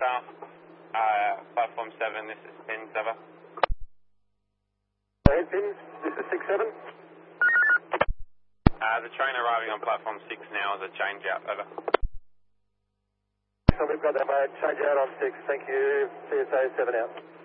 South, platform 7, this is Pins, over. Head Pins, this is 6-7. The train arriving on platform 6 now is a change out, over. So we've got that, mate. Change out on 6. Thank you. CSA 7 out.